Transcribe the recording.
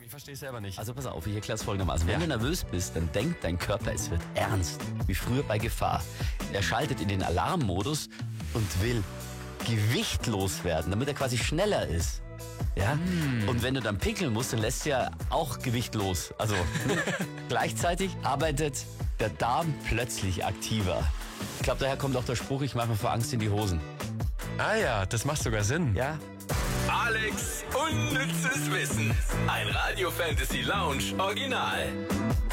Ich verstehe es selber nicht. Also pass auf, ich erkläre es folgendermaßen. Wenn du nervös bist, dann denkt dein Körper, es wird ernst, wie früher bei Gefahr. Er schaltet in den Alarmmodus und will Gewicht loswerden, damit er quasi schneller ist. Ja? Und wenn du dann pinkeln musst, dann lässt du ja auch Gewicht los. Also gleichzeitig arbeitet der Darm plötzlich aktiver. Ich glaube, daher kommt auch der Spruch, ich mache mir vor Angst in die Hosen. Ah ja, das macht sogar Sinn. Ja? Alex unnützes Wissen. Ein Radio Fantasy Lounge Original.